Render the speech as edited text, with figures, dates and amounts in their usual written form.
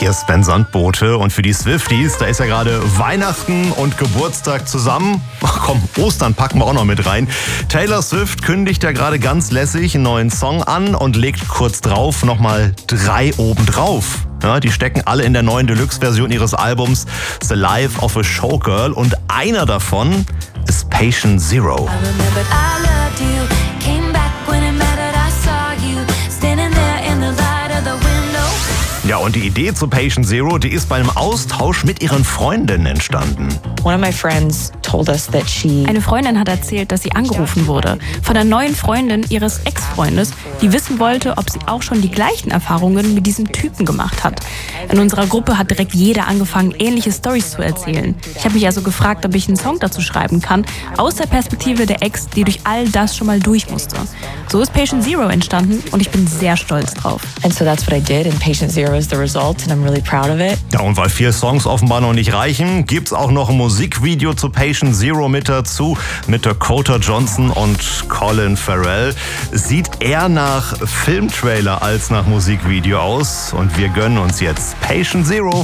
Hier ist Ben Sandbote und für die Swifties, da ist ja gerade Weihnachten und Geburtstag zusammen. Ach komm, Ostern packen wir auch noch mit rein. Taylor Swift kündigt ja gerade ganz lässig einen neuen Song an und legt kurz drauf nochmal 3 obendrauf. Ja, die stecken alle in der neuen Deluxe-Version ihres Albums The Life of a Showgirl und einer davon ist Patient Zero. Ja, und die Idee zu Patient Zero, die ist bei einem Austausch mit ihren Freundinnen entstanden. Eine Freundin hat erzählt, dass sie angerufen wurde von der neuen Freundin ihres Ex-Freundes, die wissen wollte, ob sie auch schon die gleichen Erfahrungen mit diesem Typen gemacht hat. In unserer Gruppe hat direkt jeder angefangen, ähnliche Storys zu erzählen. Ich habe mich also gefragt, ob ich einen Song dazu schreiben kann, aus der Perspektive der Ex, die durch all das schon mal durch musste. So ist Patient Zero entstanden und ich bin sehr stolz drauf. And so that's what I did, and Patient Zero is the result, and I'm really proud of it. Ja, und weil 4 Songs offenbar noch nicht reichen, gibt's auch noch ein Musikvideo zu Patient Zero mit dazu, mit Dakota Johnson und Colin Farrell. Sieht eher nach Filmtrailer als nach Musikvideo aus und wir gönnen uns jetzt Patient Zero